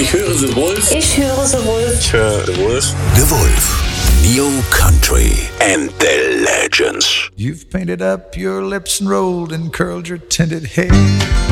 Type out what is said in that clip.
Ich höre The Wolf. Ich höre The Wolf. Ich höre The Wolf. The Wolf. Neo Country and the Legends. You've painted up your lips and rolled and curled your tinted hair.